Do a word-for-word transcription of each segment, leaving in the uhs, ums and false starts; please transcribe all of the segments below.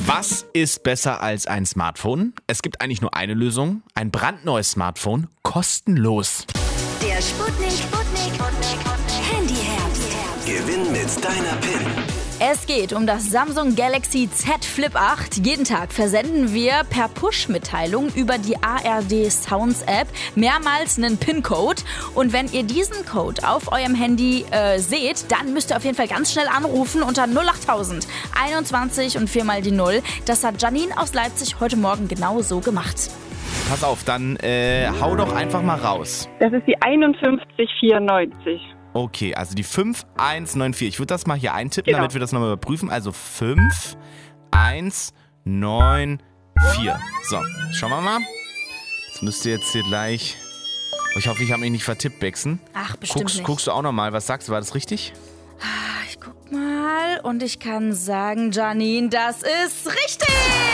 Was ist besser als ein Smartphone? Es gibt eigentlich nur eine Lösung. Ein brandneues Smartphone, kostenlos. Der Sputnik, Sputnik, Handyherbst. Gewinn mit deiner P I N. Es geht um das Samsung Galaxy Z Flip acht. Jeden Tag versenden wir per Push-Mitteilung über die A R D Sounds App mehrmals einen P I N-Code. Und wenn ihr diesen Code auf eurem Handy äh, seht, dann müsst ihr auf jeden Fall ganz schnell anrufen unter null acht tausend einundzwanzig und viermal die Null. Das hat Janine aus Leipzig heute Morgen genau so gemacht. Pass auf, dann äh, hau doch einfach mal raus. Das ist die einundfünfzig vierundneunzig. Okay, also die fünf eins neun vier. Ich würde das mal hier eintippen, Genau. damit wir das nochmal überprüfen. Also fünf eins neun vier. So, schauen wir mal. Das müsste jetzt hier gleich... Ich hoffe, ich habe mich nicht vertippt, Bexen. Ach, bestimmt Guckst, nicht. guckst du auch nochmal, was sagst du, war das richtig? Ich guck mal und ich kann sagen, Janine, das ist richtig!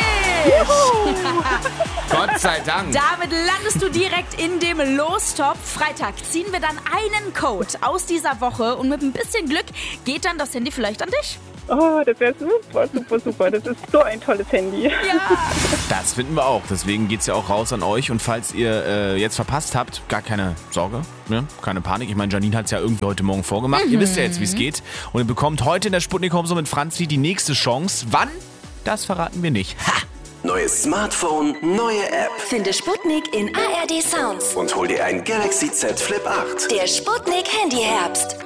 Gott sei Dank. Damit landest du direkt in dem Lostopf. Freitag ziehen wir dann einen Code aus dieser Woche und mit ein bisschen Glück geht dann das Handy vielleicht an dich. Oh, das wäre super, super, super. Das ist so ein tolles Handy. Ja. Das finden wir auch. Deswegen geht's ja auch raus an euch. Und falls ihr äh, jetzt verpasst habt, gar keine Sorge, ne? Keine Panik. Ich meine, Janine hat's ja irgendwie heute Morgen vorgemacht. Mhm. Ihr wisst ja jetzt, wie es geht. Und ihr bekommt heute in der Sputnik Home Show mit Franzi die nächste Chance. Wann? Das verraten wir nicht. Ha! Neues Smartphone, neue App. Finde Sputnik in A R D Sounds. Und hol dir ein Galaxy Z Flip acht. Der Sputnik Handyherbst.